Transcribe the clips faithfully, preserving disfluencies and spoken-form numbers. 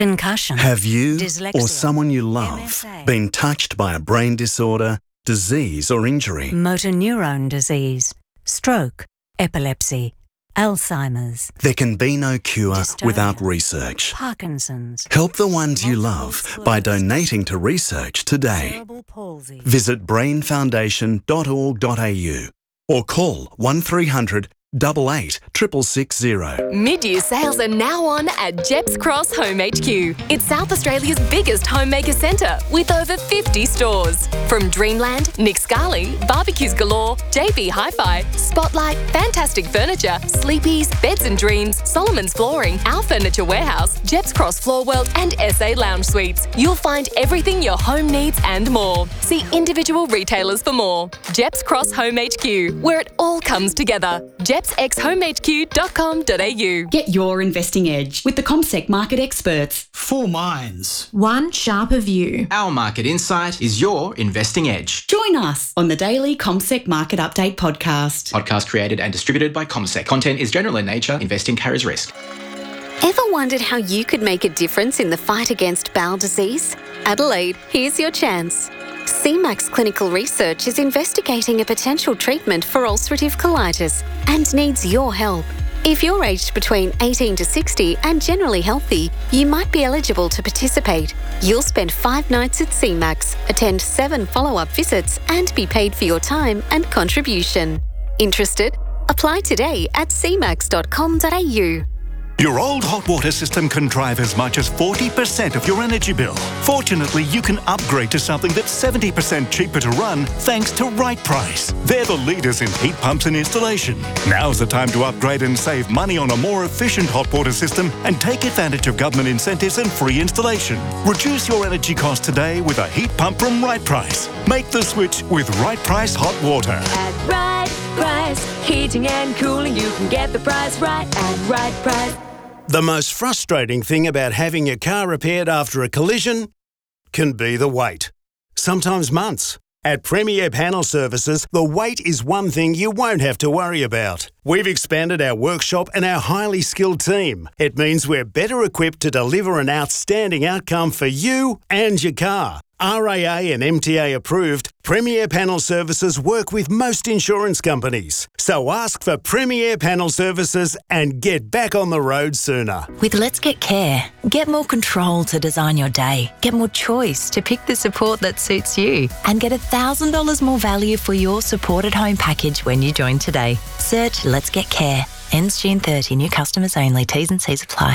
concussion. Have you dyslexia, or someone you M love S A, been touched by a brain disorder, disease or injury? motor neurone disease, stroke, epilepsy, Alzheimer's, There can be no cure dystonia, without research. Parkinson's, Help the ones you love by multiple donating to research today. cerebral palsy. Visit brain foundation dot org dot a u or call one three hundred double eight triple six zero. Mid-year sales are now on at Jeps Cross Home H Q. It's South Australia's biggest homemaker centre with over fifty stores. From Dreamland, Nick Scali, Barbecues Galore, J B Hi-Fi, Spotlight, Fantastic Furniture, Sleepies, Beds and Dreams, Solomon's Flooring, Our Furniture Warehouse, Jeps Cross Floor World and S A Lounge Suites. You'll find everything your home needs and more. See individual retailers for more. Jeps Cross Home H Q, where it all comes together. jeps x home h q dot com dot a u. Get your investing edge with the CommSec market experts. Four minds. One sharper view. Our market insight is your investing edge. Join us on the daily CommSec Market Update podcast. Podcast created and distributed by CommSec. Content is general in nature. Investing carries risk. Ever wondered how you could make a difference in the fight against bowel disease? Adelaide, here's your chance. C MAX Clinical Research is investigating a potential treatment for ulcerative colitis and needs your help. If you're aged between eighteen to sixty and generally healthy, you might be eligible to participate. You'll spend five nights at C MAX, attend seven follow-up visits and be paid for your time and contribution. Interested? Apply today at c max dot com dot a u. Your old hot water system can drive as much as forty percent of your energy bill. Fortunately, you can upgrade to something that's seventy percent cheaper to run thanks to Right Price. They're the leaders in heat pumps and installation. Now's the time to upgrade and save money on a more efficient hot water system and take advantage of government incentives and free installation. Reduce your energy costs today with a heat pump from Right Price. Make the switch with Right Price Hot Water. At Right Price, heating and cooling, you can get the price right at Right Price. The most frustrating thing about having your car repaired after a collision can be the wait. Sometimes months. At Premier Panel Services, the wait is one thing you won't have to worry about. We've expanded our workshop and our highly skilled team. It means we're better equipped to deliver an outstanding outcome for you and your car. R A A and M T A approved, Premier Panel Services work with most insurance companies. So ask for Premier Panel Services and get back on the road sooner. With Let's Get Care, get more control to design your day, get more choice to pick the support that suits you, and get one thousand dollars more value for your supported home package when you join today. Search Let's Get Care. Ends June thirtieth. New customers only. T's and C's apply.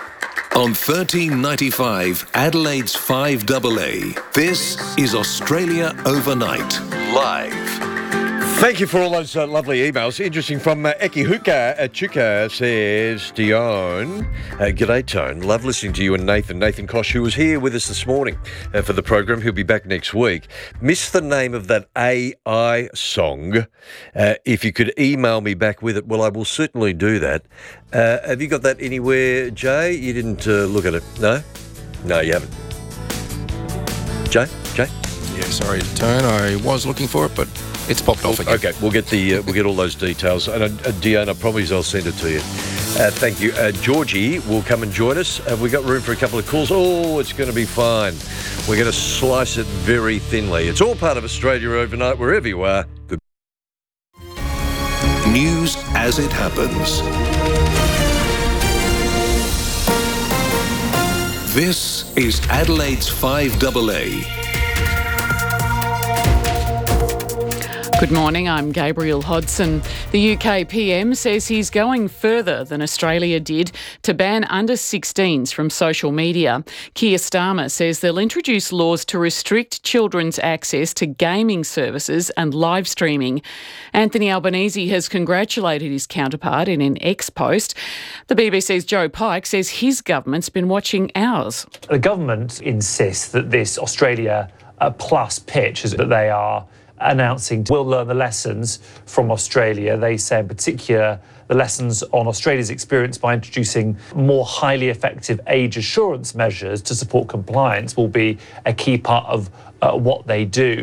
On thirteen ninety-five, Adelaide's five A A, this is Australia Overnight, live. Thank you for all those uh, lovely emails. Interesting from uh, Eki Huka at Chuka says, Dion, uh, g'day Tone, love listening to you and Nathan. Nathan Kosh, who was here with us this morning uh, for the program. He'll be back next week. Missed the name of that A I song. Uh, if you could email me back with it, well, I will certainly do that. Uh, have you got that anywhere, Jay? You didn't uh, look at it, no? No, you haven't. Jay? Jay? Yeah, sorry, Tone. I was looking for it, but it's popped off again. Okay, we'll get the uh, we'll get all those details. And uh, Dion, I promise I'll send it to you. Uh, thank you. Uh, Georgie will come and join us. Have we got room for a couple of calls? Oh, it's going to be fine. We're going to slice it very thinly. It's all part of Australia Overnight, wherever you are. Good. News as it happens. This is Adelaide's five A A. Good morning, I'm Gabriel Hodson. The U K P M says he's going further than Australia did to ban under sixteens from social media. Keir Starmer says they'll introduce laws to restrict children's access to gaming services and live streaming. Anthony Albanese has congratulated his counterpart in an X post. The B B C's Joe Pike says his government's been watching ours. The government insists that this Australia uh, Plus pitch is that they are announcing we'll learn the lessons from Australia. They say in particular the lessons on Australia's experience by introducing more highly effective age assurance measures to support compliance will be a key part of uh, what they do.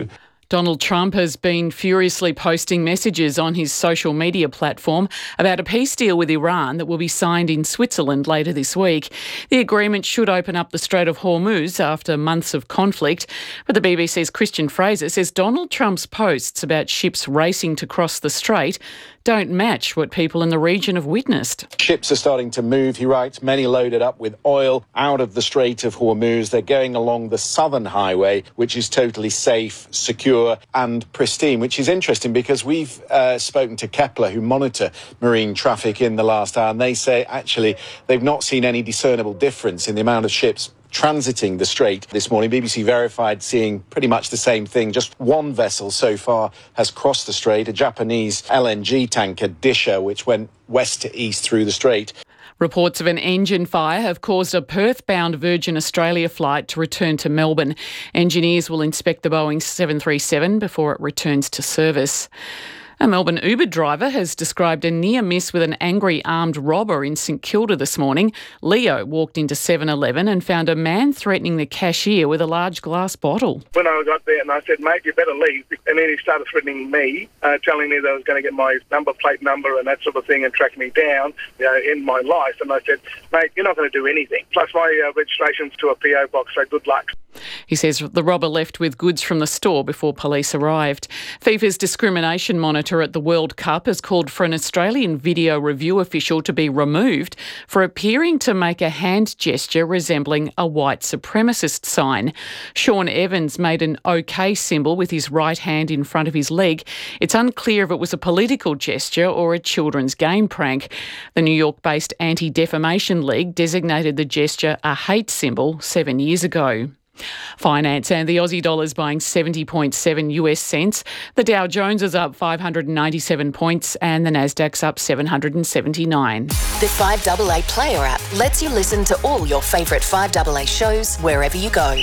Donald Trump has been furiously posting messages on his social media platform about a peace deal with Iran that will be signed in Switzerland later this week. The agreement should open up the Strait of Hormuz after months of conflict, but the B B C's Christian Fraser says Donald Trump's posts about ships racing to cross the strait don't match what people in the region have witnessed. Ships are starting to move, he writes, many loaded up with oil out of the Strait of Hormuz. They're going along the southern highway, which is totally safe, secure and pristine, which is interesting because we've uh, spoken to Kepler, who monitor marine traffic in the last hour, and they say actually they've not seen any discernible difference in the amount of ships transiting the strait this morning. B B C verified seeing pretty much the same thing. Just one vessel so far has crossed the strait, a Japanese L N G tanker, Disha, which went west to east through the strait. Reports of an engine fire have caused a Perth-bound Virgin Australia flight to return to Melbourne. Engineers will inspect the Boeing seven thirty-seven before it returns to service. A Melbourne Uber driver has described a near miss with an angry armed robber in St Kilda this morning. Leo walked into seven eleven and found a man threatening the cashier with a large glass bottle. When I got there and I said, mate, you better leave. And then he started threatening me, uh, telling me that I was going to get my number plate number and that sort of thing and track me down, you know, in my life. And I said, mate, you're not going to do anything. Plus my uh, registration's to a P O box, so good luck. He says the robber left with goods from the store before police arrived. FIFA's discrimination monitor at the World Cup has called for an Australian video review official to be removed for appearing to make a hand gesture resembling a white supremacist sign. Sean Evans made an OK symbol with his right hand in front of his leg. It's unclear if it was a political gesture or a children's game prank. The New York-based Anti-Defamation League designated the gesture a hate symbol seven years ago. Finance and the Aussie dollar is buying seventy point seven US cents. The Dow Jones is up five hundred ninety-seven points and the Nasdaq's up seven hundred seventy-nine. The five A A Player app lets you listen to all your favourite five A A shows wherever you go.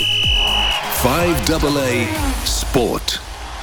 five A A Sport.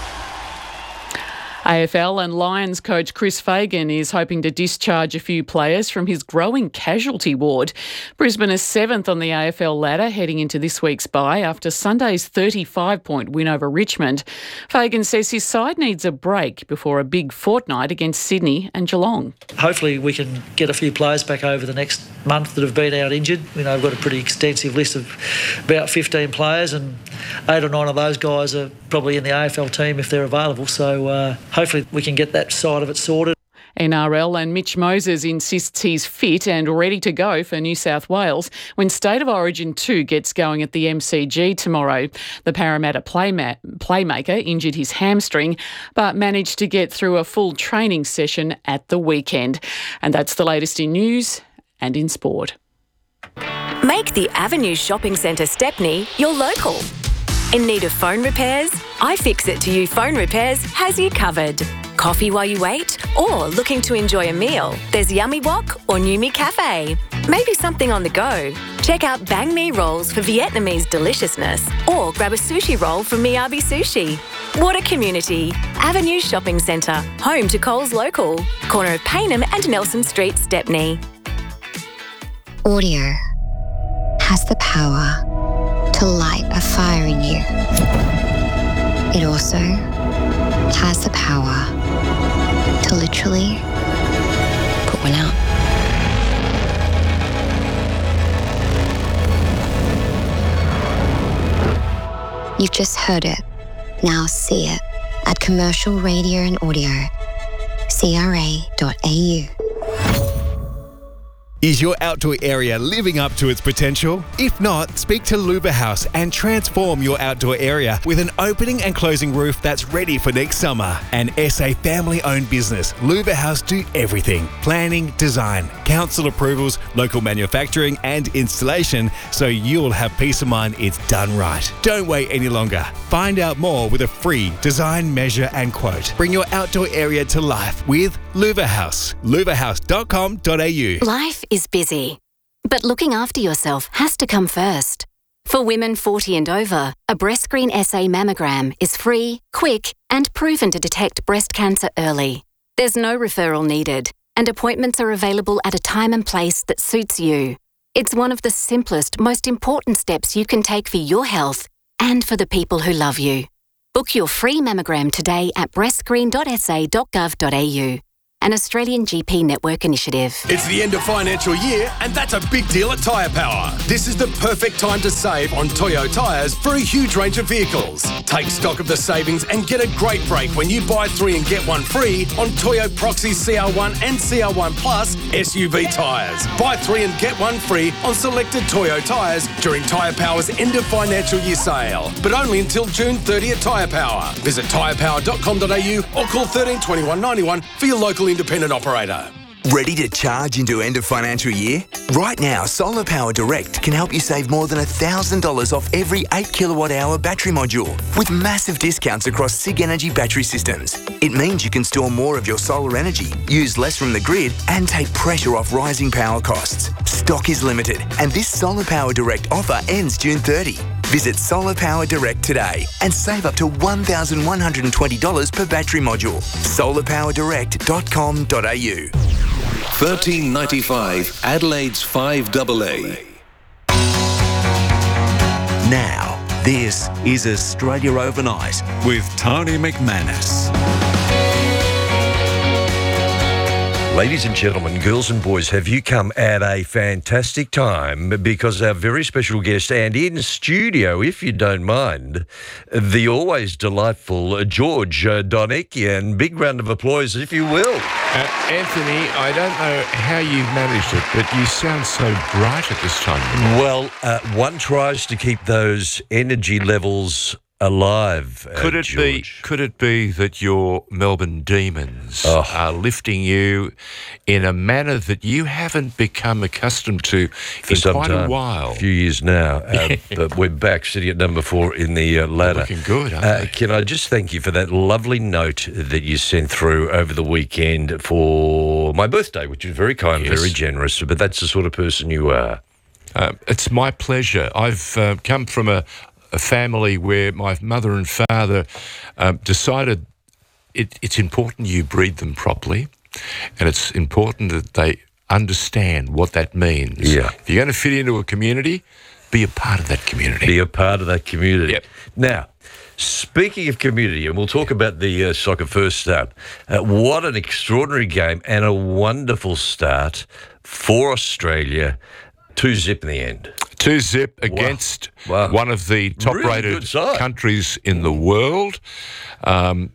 A F L and Lions coach Chris Fagan is hoping to discharge a few players from his growing casualty ward. Brisbane is seventh on the A F L ladder heading into this week's bye after Sunday's thirty-five point win over Richmond. Fagan says his side needs a break before a big fortnight against Sydney and Geelong. Hopefully we can get a few players back over the next month that have been out injured. You know, I've got a pretty extensive list of about fifteen players and eight or nine of those guys are probably in the A F L team if they're available. So uh, hopefully we can get that side of it sorted. N R L and Mitch Moses insists he's fit and ready to go for New South Wales when State of Origin two gets going at the M C G tomorrow. The Parramatta playma- playmaker injured his hamstring but managed to get through a full training session at the weekend. And that's the latest in news and in sport. Make the Avenue Shopping Centre Stepney your local. In need of phone repairs? iFix It To You Phone Repairs has you covered. Coffee while you wait? Or looking to enjoy a meal? There's Yummy Wok or Numi Cafe. Maybe something on the go? Check out Bang Mi rolls for Vietnamese deliciousness or grab a sushi roll from Miyabi Sushi. What a community. Avenue Shopping Centre, home to Coles Local, corner of Payneham and Nelson Street, Stepney. Audio has the power to light a fire in you. It also has the power to literally put one out. You've just heard it. Now see it at Commercial Radio and Audio, c r a dot a u. Is your outdoor area living up to its potential? If not, speak to Luva House and transform your outdoor area with an opening and closing roof that's ready for next summer. An S A family-owned business, Luva House do everything: planning, design, council approvals, local manufacturing and installation, so you'll have peace of mind it's done right. Don't wait any longer. Find out more with a free design, measure and quote. Bring your outdoor area to life with Luva House. luva house dot com dot a u. Life is busy, but looking after yourself has to come first. For women forty and over, a BreastScreen S A mammogram is free, quick, and proven to detect breast cancer early. There's no referral needed, and appointments are available at a time and place that suits you. It's one of the simplest, most important steps you can take for your health and for the people who love you. Book your free mammogram today at breast screen dot s a dot gov dot a u. An Australian G P network initiative. It's the end of financial year, and that's a big deal at Tyre Power. This is the perfect time to save on Toyo tyres for a huge range of vehicles. Take stock of the savings and get a great break when you buy three and get one free on Toyo Proxy C R one and C R one Plus S U V tyres. Buy three and get one free on selected Toyo tyres during Tyre Power's end of financial year sale, but only until June thirtieth at Tyre Power. Visit tyre power dot com dot a u or call thirteen twenty-one ninety-one for your local independent operator. Ready to charge into end of financial year? Right now, Solar Power Direct can help you save more than one thousand dollars off every eight kilowatt hour battery module with massive discounts across SIG Energy battery systems. It means you can store more of your solar energy, use less from the grid, and take pressure off rising power costs. Stock is limited, and this Solar Power Direct offer ends June thirtieth. Visit Solar Power Direct today and save up to one thousand one hundred twenty dollars per battery module. solar power direct dot com dot a u. thirteen ninety-five Adelaide's five double A. Now, this is Australia Overnight with Tony McManus. Ladies and gentlemen, girls and boys, have you come at a fantastic time, because our very special guest, and in studio, if you don't mind, the always delightful George uh, Donekian. Big round of applause, if you will. Uh, Anthony, I don't know how you've managed it, but you sound so bright at this time. Well, uh, one tries to keep those energy levels alive. Uh, could it George. be? Could it be that your Melbourne Demons oh. are lifting you in a manner that you haven't become accustomed to For in some quite time, a while? A few years now, uh, but we're back sitting at number four in the uh, ladder. Looking good, aren't uh, they? Can I just thank you for that lovely note that you sent through over the weekend for my birthday, which is very kind, Yes. very generous. But that's the sort of person you are. Uh, it's my pleasure. I've uh, come from a. a family where my mother and father uh, decided it, it's important you breed them properly, and it's important that they understand what that means. Yeah. If you're going to fit into a community, be a part of that community. Be a part of that community. Yep. Now, speaking of community, and we'll talk about the uh, soccer first start, uh, what an extraordinary game and a wonderful start for Australia. Two zip in the end. Two zip against Wow. one of the top-rated Really good side. countries in the world. Um,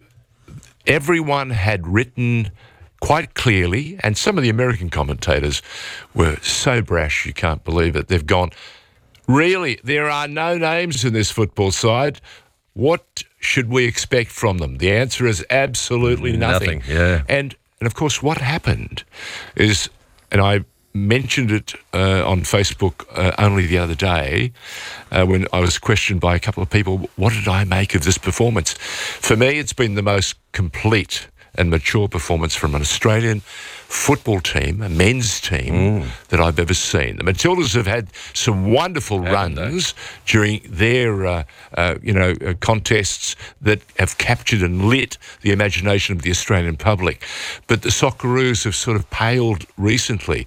everyone had written quite clearly, and some of the American commentators were so brash you can't believe it. They've gone, really, there are no names in this football side. What should we expect from them? The answer is absolutely nothing. Nothing, yeah. And, and of course, what happened is, and I mentioned it uh, on Facebook uh, only the other day uh, when I was questioned by a couple of people, what did I make of this performance? For me, it's been the most complete and mature performance from an Australian football team, a men's team, Mm. that I've ever seen. The Matildas have had some wonderful Haven't runs during their, uh, uh, you know, uh, contests that have captured and lit the imagination of the Australian public. But the Socceroos have sort of paled recently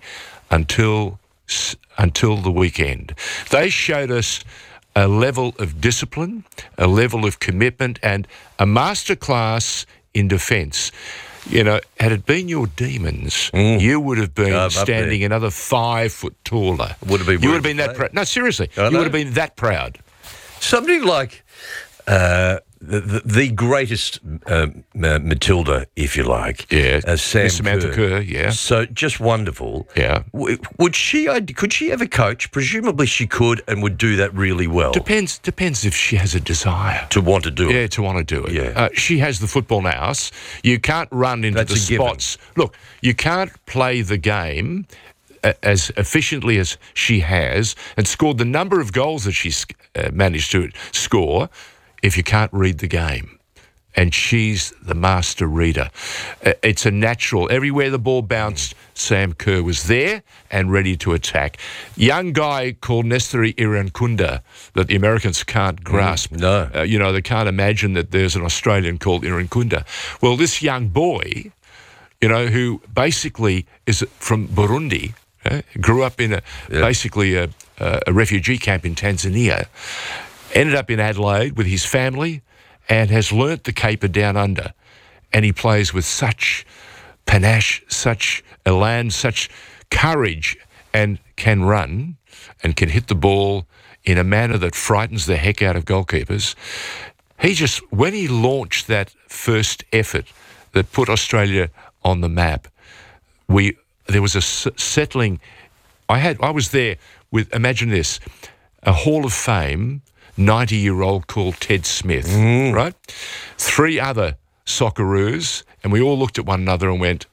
until until the weekend. They showed us a level of discipline, a level of commitment, and a masterclass in defence. You know, had it been your Demons, Mm. you would have been Oh, up standing there. another five foot taller. Would have been You would worth have been the that play. proud. No, seriously, I you know. would have been that proud. Something like uh, the, the, the greatest uh, Matilda, if you like. Yeah, uh, Sam Miss Samantha Kerr, yeah. So just wonderful. Yeah. W- Would she? Could she ever coach? Presumably she could, and would do that really well. Depends. Depends if she has a desire to want to do it. Yeah, to want to do it. Yeah. Uh, she has the football nous. You can't run into That's the a given. spots. Look, you can't play the game a- as efficiently as she has and scored the number of goals that she's uh, managed to score if you can't read the game. And she's the master reader. Uh, It's a natural. Everywhere the ball bounced, Sam Kerr was there and ready to attack. Young guy called Nestori Irankunda that the Americans can't grasp. Mm, no. Uh, you know, they can't imagine that there's an Australian called Irankunda. Well, this young boy, you know, who basically is from Burundi, eh, grew up in a basically a, a refugee camp in Tanzania, ended up in Adelaide with his family, and has learnt the caper down under, and he plays with such panache, such elan, such courage, and can run and can hit the ball in a manner that frightens the heck out of goalkeepers. He just, when he launched that first effort that put Australia on the map, we there was a s- settling. I had I was there with, imagine this, a Hall of Fame ninety-year-old called Ted Smith, Mm. right? Three other Socceroos, and we all looked at one another and went,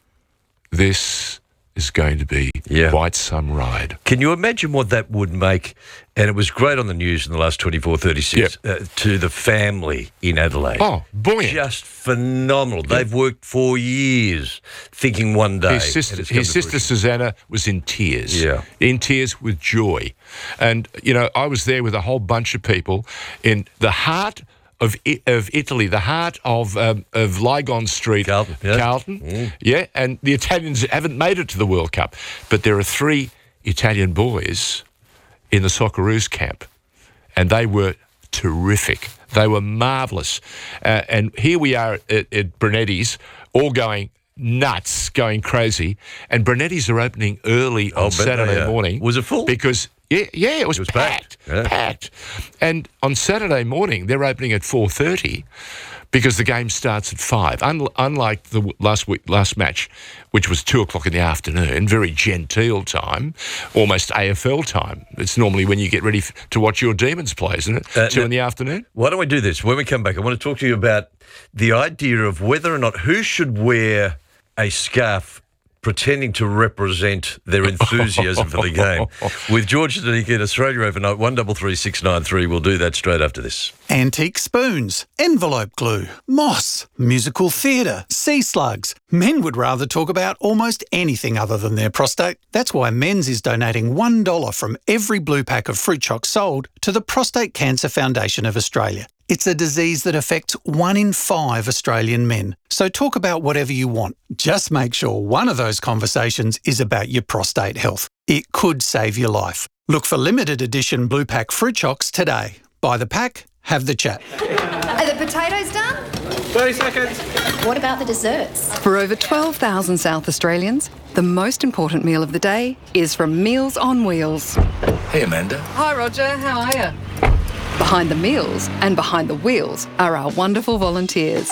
this is going to be Yeah. quite some ride. Can you imagine what that would make? And it was great on the news in the last twenty-four, thirty-six, uh, to the family in Adelaide. Oh, buoyant. Just phenomenal. They've worked for years thinking one day. His sister, and it's come his to sister fruition. Susanna was in tears. Yeah. In tears with joy. And, you know, I was there with a whole bunch of people in the heart of I- of Italy, the heart of um, of Lygon Street, Carlton, yeah. Carlton, Mm. yeah, and the Italians haven't made it to the World Cup, but there are three Italian boys in the Socceroos camp, and they were terrific. They were marvellous, uh, and here we are at, at Brunetti's, all going nuts, going crazy, and Brunetti's are opening early on I'll bet they Saturday are. morning. Was it full? Because yeah, yeah, it was, It was packed, packed, yeah. packed. And on Saturday morning, they're opening at four thirty because the game starts at five. Un- unlike the w- last week, last match, which was two o'clock in the afternoon, very genteel time, almost A F L time. It's normally when you get ready f- to watch your Demons play, isn't it? Uh, two no- in the afternoon. Why don't we do this? When we come back, I want to talk to you about the idea of whether or not who should wear a scarf pretending to represent their enthusiasm for the game. With George Danica in Australia overnight, one double three six nine three. We'll do that straight after this. Antique spoons, envelope glue, moss, musical theatre, sea slugs. Men would rather talk about almost anything other than their prostate. That's why Men's is donating one dollar from every blue pack of fruit chocs sold to the Prostate Cancer Foundation of Australia. It's a disease that affects one in five Australian men. So talk about whatever you want. Just make sure one of those conversations is about your prostate health. It could save your life. Look for limited edition blue pack fruit chocs today. Buy the pack, have the chat. Are the potatoes done? thirty seconds. What about the desserts? For over twelve thousand South Australians, the most important meal of the day is from Meals on Wheels. Hey, Amanda. Hi, Roger. How are you? Behind the meals and behind the wheels are our wonderful volunteers.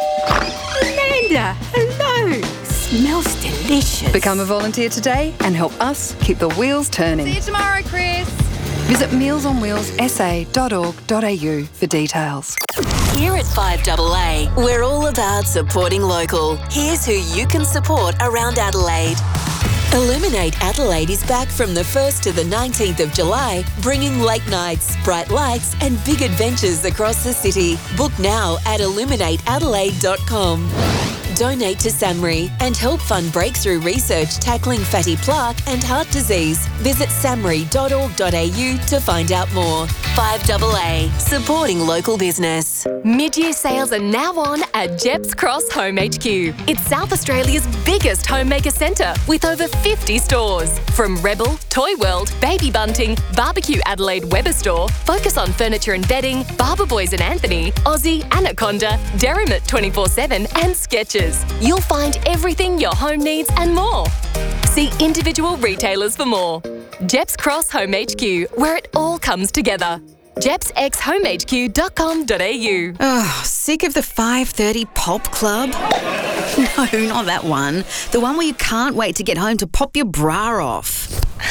Amanda, hello. Smells delicious. Become a volunteer today and help us keep the wheels turning. See you tomorrow, Chris. Visit meals on wheels s a dot org dot a u for details. Here at five A A, we're all about supporting local. Here's who you can support around Adelaide. Illuminate Adelaide is back from the first to the nineteenth of July, bringing late nights, bright lights and big adventures across the city. Book now at illuminate adelaide dot com. Donate to SAMRI and help fund breakthrough research tackling fatty plaque and heart disease. Visit samri dot org dot a u to find out more. five A A, supporting local business. Mid-year sales are now on at Jeps Cross Home H Q. It's South Australia's biggest homemaker centre with over fifty stores. From Rebel, Toy World, Baby Bunting, Barbecue Adelaide Weber Store, Focus on Furniture and Bedding, Barber Boys and Anthony, Aussie, Anaconda, Derrimut twenty-four seven and Skechers. You'll find everything your home needs and more. See individual retailers for more. Jeps Cross Home H Q, where it all comes together. jeps x home h q dot com dot a u. Oh, sick of the five thirty pop club? No, not that one. The one where you can't wait to get home to pop your bra off.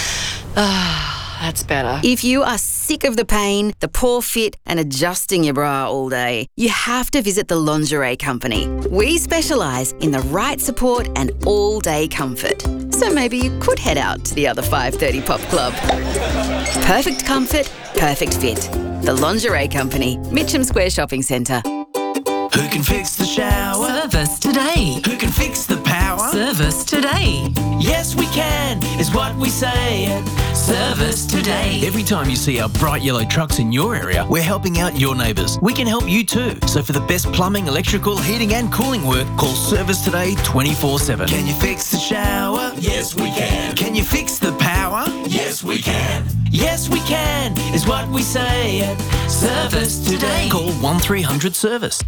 Ah, that's better. If you are sick of the pain, the poor fit, and adjusting your bra all day, you have to visit the Lingerie Company. We specialise in the right support and all-day comfort. So maybe you could head out to the other five thirty pop club. Perfect comfort, perfect fit. The Lingerie Company, Mitcham Square Shopping Centre. Who can fix the shower? Service today. Who can fix the power? Service today. Yes, we can, is what we say at Service Today. Every time you see our bright yellow trucks in your area, we're helping out your neighbours. We can help you too. So for the best plumbing, electrical, heating and cooling work, call Service Today twenty-four seven. Can you fix the shower? Yes, we can. Can you fix the power? Yes, we can. Yes, we can, is what we say at Service Today. Call one three hundred service.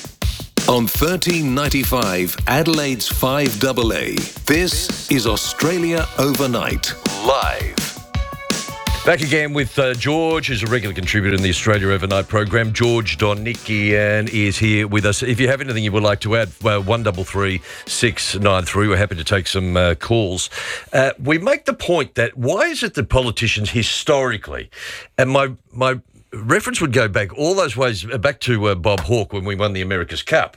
On thirteen ninety-five, Adelaide's five double A, this is Australia Overnight, live. Back again with uh, George, who's a regular contributor in the Australia Overnight program. George Donnikian is here with us. If you have anything you would like to add, uh, one double three six nine three. We're happy to take some uh, calls. Uh, we make the point that why is it that politicians historically, and my my reference would go back all those ways, back to uh, Bob Hawke when we won the America's Cup.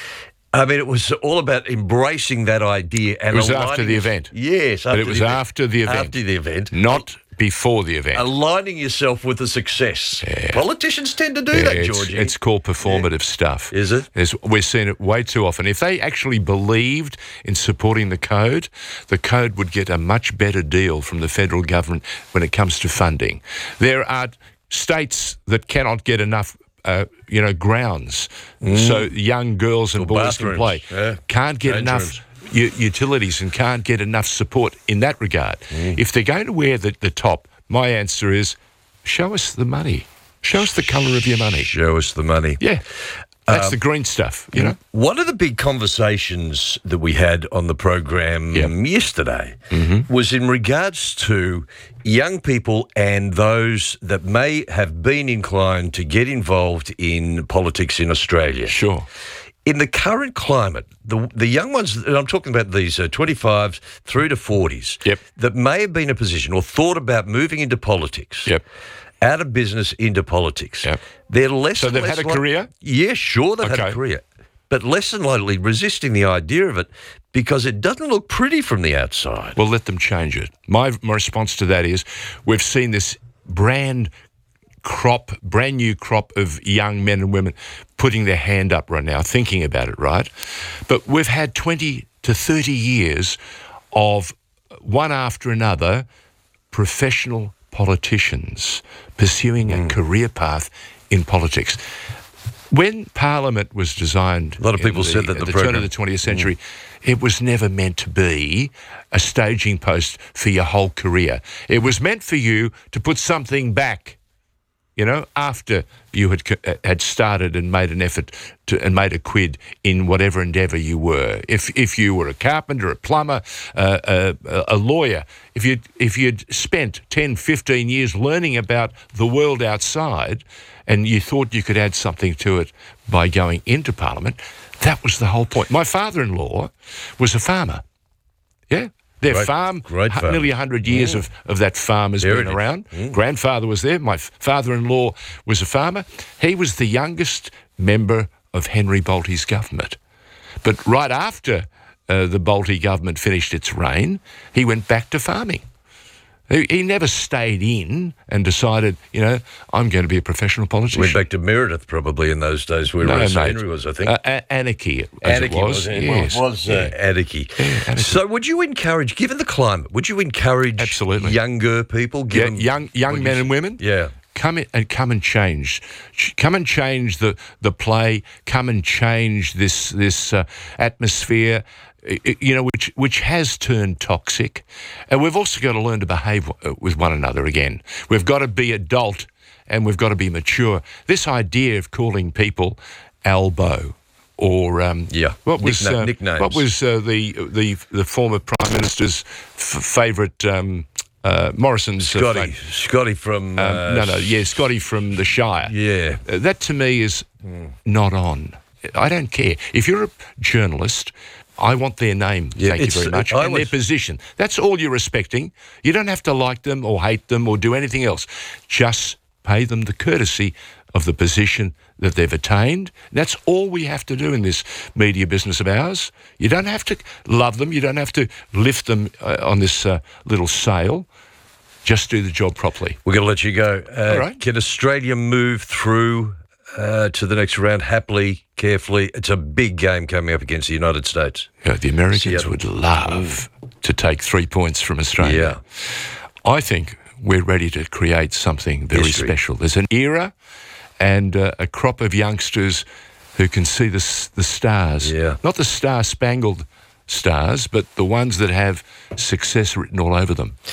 I mean, it was all about embracing that idea. And it was aligning after the it, event. Yes. But it was the after the event. After the event. Not before the event. Aligning yourself with the success. Yeah. Politicians tend to do yeah, that, it's, Georgie. It's called performative yeah. stuff. Is it? There's, we're seeing it way too often. If they actually believed in supporting the code, the code would get a much better deal from the federal government when it comes to funding. There are states that cannot get enough Uh, you know, grounds, mm. so young girls and or boys can play. Yeah. Can't get Change enough u- utilities and can't get enough support in that regard. Mm. If they're going to wear the, the top, my answer is, show us the money. Show us the colour of your money. Show us the money. Yeah. That's Um, the green stuff, you know. One of the big conversations that we had on the program yep. yesterday mm-hmm. was in regards to young people and those that may have been inclined to get involved in politics in Australia. Sure. In the current climate, the the young ones, and I'm talking about these uh, twenty-fives through to forties, yep. that may have been in a position or thought about moving into politics. Yep. Out of business into politics. Yep. They're less. So and they've less had a like, career? Yeah, sure, they've okay. had a career, but less than likely resisting the idea of it because it doesn't look pretty from the outside. Well, let them change it. My, my response to that is, we've seen this brand crop, brand new crop of young men and women putting their hand up right now, thinking about it, right? But we've had twenty to thirty years of one after another professional politicians pursuing mm. a career path in politics. When Parliament was designed, a lot of people the, said that at the, the turn of the twentieth century, mm. it was never meant to be a staging post for your whole career. It was meant for you to put something back, you know, after you had had started and made an effort to, and made a quid in whatever endeavour you were. If if you were a carpenter, a plumber, uh, a, a lawyer, if you if you'd spent ten, fifteen years learning about the world outside, and you thought you could add something to it by going into Parliament, that was the whole point. My father-in-law was a farmer. Yeah. Their great, farm, great farm. nearly one hundred years mm. of, of that farm has Heritage. been around. Mm. Grandfather was there. My f- father-in-law was a farmer. He was the youngest member of Henry Bolte's government. But right after uh, the Bolte government finished its reign, he went back to farming. He, he never stayed in and decided, you know, I'm going to be a professional politician. Went back to Meredith probably in those days where no, Sir mate. Henry was, I think. Uh, a- anarchy, as Anarchy it was. was, it? Yes. Well, it was uh, Yeah. anarchy. Yeah, anarchy. So would you encourage, given the climate, would you encourage Absolutely. younger people? Yeah, Given young young men and women. Yeah. Come in and come and change, come and change the, the play. Come and change this this uh, atmosphere, you know, which which has turned toxic. And we've also got to learn to behave with one another again. We've got to be adult, and we've got to be mature. This idea of calling people Albo or um, yeah, what was Nickna- uh, nicknames. what was uh, the the the former Prime Minister's f- favourite. Um, Uh, Morrison's uh, Scotty, fame. Scotty from Um, uh, no, no, yeah, Scotty from the Shire. Yeah, uh, that to me is mm. not on. I don't care if you're a journalist. I want their name. Yeah, thank you very much, I and was, their position. That's all you're respecting. You don't have to like them or hate them or do anything else. Just pay them the courtesy of the position that they've attained. That's all we have to do in this media business of ours. You don't have to love them. You don't have to lift them uh, on this uh, little sail. Just do the job properly. We're going to let you go. Uh, all right. Can Australia move through uh, to the next round happily, carefully? It's a big game coming up against the United States. Yeah, the Americans Seattle. would love to take three points from Australia. Yeah. I think we're ready to create something very History. special. There's an era and uh, a crop of youngsters who can see the, s- the stars. Yeah. Not the star-spangled stars, but the ones that have success written all over them.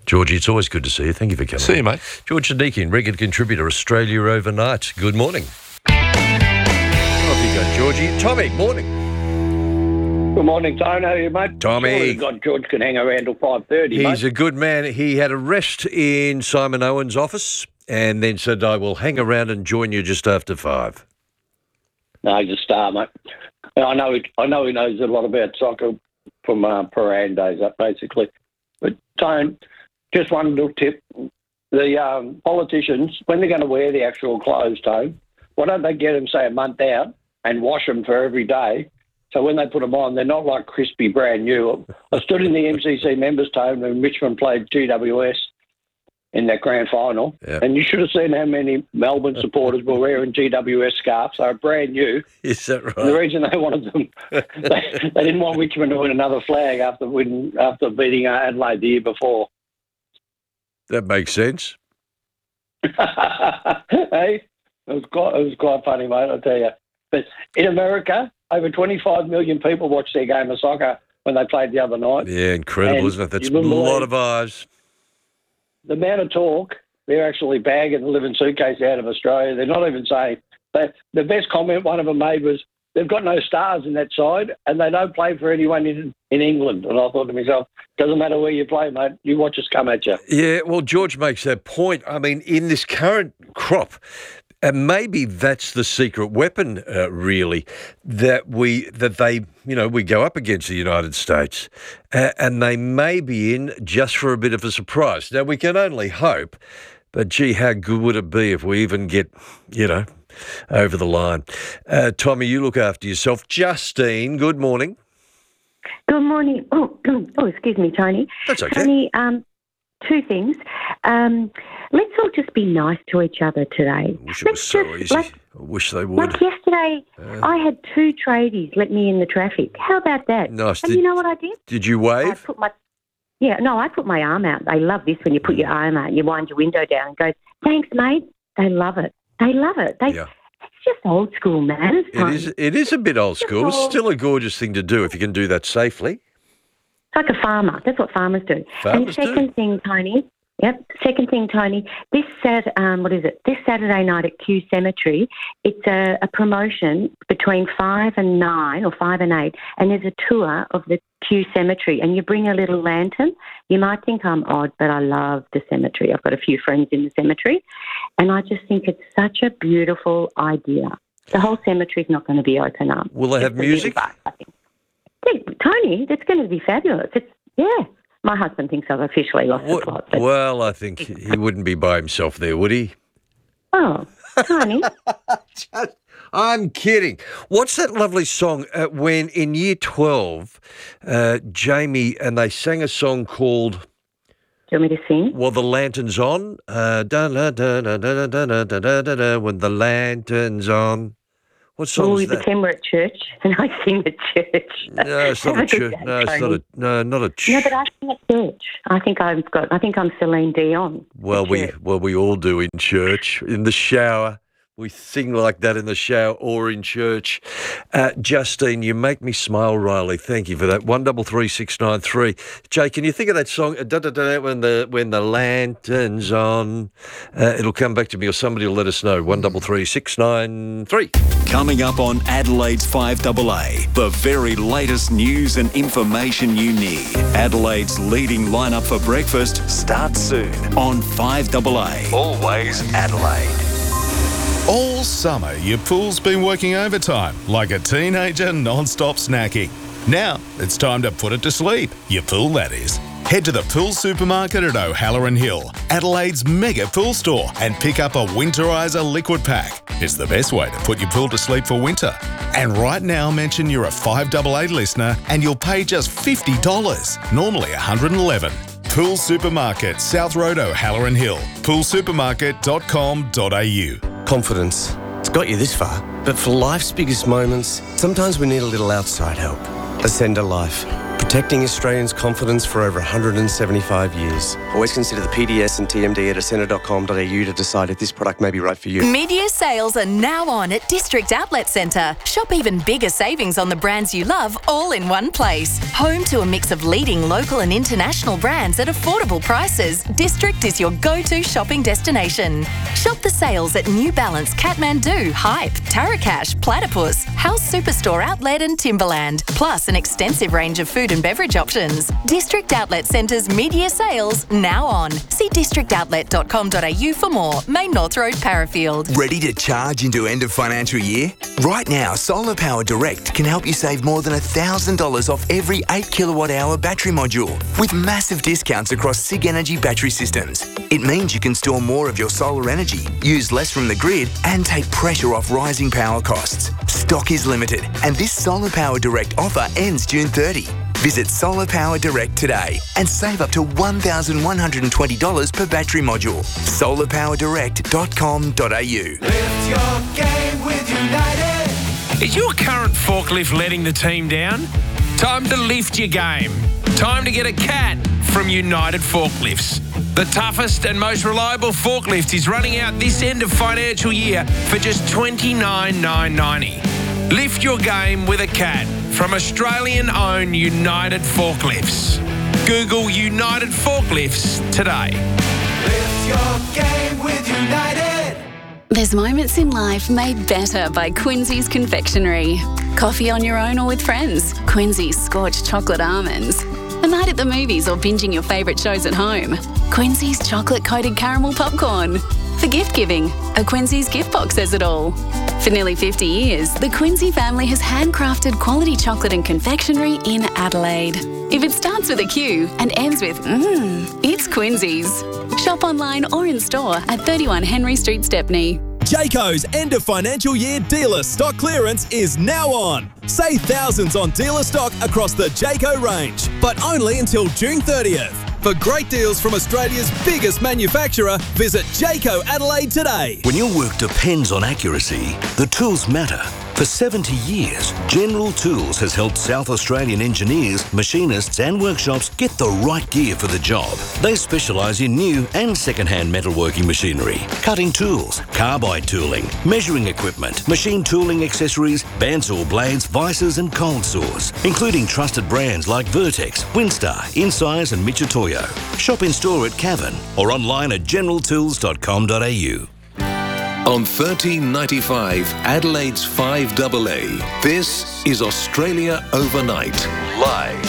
Georgie, it's always good to see you. Thank you for coming. See you, mate. George Sadikian, regular contributor, Australia Overnight. Good morning. Off you go, Georgie. Tommy, morning. Good morning, Tone. How are you, mate? Tommy. Surely God, George can hang around till five thirty, mate. He's a good man. He had a rest in Simon Owen's office and then said, I will hang around and join you just after five. No, he's a star, mate. I know he, I know he knows a lot about soccer from uh, Paran days up, basically. But, Tone, just one little tip. The um, politicians, when they're going to wear the actual clothes, Tone, why don't they get them, say, a month out and wash them for every day? So when they put them on, they're not like crispy brand new. I stood in the M C C members' tone when Richmond played G W S in that grand final, yeah. and you should have seen how many Melbourne supporters were wearing G W S scarves. They were brand new. Is that right? And the reason they wanted them, they, they didn't want Richmond to win another flag after win, after beating Adelaide the year before. That makes sense. Hey, it was quite, it was quite funny, mate, I'll tell you. But in America, over twenty-five million people watched their game of soccer when they played the other night. Yeah, incredible, And isn't it? That's a you wouldn't lot believe of eyes. The amount of talk, they're actually bagging the living suitcase out of Australia. They're not even saying. They, the best comment one of them made was, they've got no stars in that side and they don't play for anyone in, in England. And I thought to myself, doesn't matter where you play, mate, you watch us come at you. Yeah, well, George makes that point. I mean, in this current crop, and maybe that's the secret weapon, uh, really, that we that they, you know, we go up against the United States, uh, and they may be in just for a bit of a surprise. Now, we can only hope, but gee, how good would it be if we even get, you know, over the line? Uh, Tommy, you look after yourself. Justine, good morning. Good morning. Oh, oh, excuse me, Tony. That's okay. Tony, um, two things. Um, let's all just be nice to each other today. I wish it was so easy. Like, I wish they would. like yesterday, Uh. I had two tradies let me in the traffic. How about that? Nice. And Did- you know what I did? Did you I wave? put my yeah, no, I put my arm out. They love this when you put your arm out and you wind your window down and go, thanks, mate. They love it. They love it. They, Yeah. It's just old school manners. It is. It is a bit old school. It's still a gorgeous thing to do if you can do that safely. It's like a farmer. That's what farmers do. Farmers and second do. thing, Tony. Yep. Second thing, Tony. This Sat, um, what is it? This Saturday night at Kew Cemetery, it's a, a promotion between five and nine, or five and eight, and there's a tour of the Kew Cemetery, and you bring a little lantern. You might think I'm odd, but I love the cemetery. I've got a few friends in the cemetery, and I just think it's such a beautiful idea. The whole cemetery's not going to be open up. Will they have Just a little music? bit, I think. Yeah, Tony, that's going to be fabulous. It's yeah. My husband thinks I've officially lost the plot. But, Well, I think he wouldn't be by himself there, would he? oh, Tony. I'm kidding. What's that lovely song uh, when in year twelve, uh, Jamie and they sang a song called... Do you want me to sing? Well, the lantern's on. Uh, da, da, da, da, da, da, da, da, da, da, da, when the lantern's on. What song Oh, is we that? pretend we're at church, and I sing at church. No, it's not a Have good church. day, No, it's not Tony. a no, not a ch- No, but I sing at church. I think I've got. I think I'm Celine Dion. Well, we well we all do in church, in the shower. We sing like that in the shower or in church. Uh, Justine, you make me smile, Riley. Thank you for that. One double three six nine three. Jay, can you think of that song? Uh, da, da, da, when the when the lantern's on, uh, it'll come back to me, or somebody will let us know. One double three six nine three. Coming up on Adelaide's five A A, the very latest news and information you need. Adelaide's leading lineup for breakfast starts soon on five A A. Always Adelaide. All summer, your pool's been working overtime like a teenager non-stop snacking. Now, it's time to put it to sleep. Your pool, that is. Head to the Pool Supermarket at O'Halloran Hill, Adelaide's mega pool store, and pick up a Winterizer liquid pack. It's the best way to put your pool to sleep for winter. And right now, mention you're a five A A listener and you'll pay just fifty dollars, normally one hundred eleven dollars. Pool Supermarket, South Road, O'Halloran Hill, pool supermarket dot com dot a u. Confidence. It's got you this far, but for life's biggest moments, sometimes we need a little outside help. Ascender Life. Protecting Australians' confidence for over one hundred seventy-five years. Always consider the P D S and T M D at ascender dot com dot a u to decide if this product may be right for you. Mid-year sales are now on at District Outlet Centre. Shop even bigger savings on the brands you love all in one place. Home to a mix of leading local and international brands at affordable prices, District is your go-to shopping destination. Shop the sales at New Balance, Kathmandu, Hype, Tarakash, Platypus, House Superstore Outlet and Timberland, plus an extensive range of food and beverage options. District Outlet Centre's mid-year sales now on. See district outlet dot com dot a u for more. Main North Road, Parafield. Ready to charge into end of financial year? Right now, Solar Power Direct can help you save more than one thousand dollars off every eight kilowatt hour battery module with massive discounts across SIG Energy battery systems. It means you can store more of your solar energy, use less from the grid, and take pressure off rising power costs. Stock is limited, and this Solar Power Direct offer ends June thirtieth. Visit Solar Power Direct today and save up to one thousand one hundred twenty dollars per battery module. solar power direct dot com dot a u. Lift your game with United. Is your current forklift letting the team down? Time to lift your game. Time to get a cat from United Forklifts. The toughest and most reliable forklift is running out this end of financial year for just twenty-nine thousand nine hundred ninety dollars. Lift your game with a cat from Australian-owned United Forklifts. Google United Forklifts today. Lift your game with United. There's moments in life made better by Quincy's Confectionery. Coffee on your own or with friends. Quincy's Scorched Chocolate Almonds. A night at the movies or binging your favourite shows at home. Quincy's Chocolate-Coated Caramel Popcorn. For gift giving, a Quincy's gift box says it all. For nearly fifty years, the Quincy family has handcrafted quality chocolate and confectionery in Adelaide. If it starts with a Q and ends with mmm, it's Quincy's. Shop online or in store at thirty-one Henry Street, Stepney. Jayco's end of financial year dealer stock clearance is now on. Save thousands on dealer stock across the Jayco range, but only until June thirtieth. For great deals from Australia's biggest manufacturer, visit Jayco Adelaide today. When your work depends on accuracy, the tools matter. For seventy years, General Tools has helped South Australian engineers, machinists and workshops get the right gear for the job. They specialise in new and second-hand metalworking machinery, cutting tools, carbide tooling, measuring equipment, machine tooling accessories, bandsaw blades, vices and cold saws, including trusted brands like Vertex, Winstar, Insize and Michitoyo. Shop in store at Cavan or online at general tools dot com dot a u. On thirteen ninety-five, Adelaide's five double A, this is Australia Overnight. Live.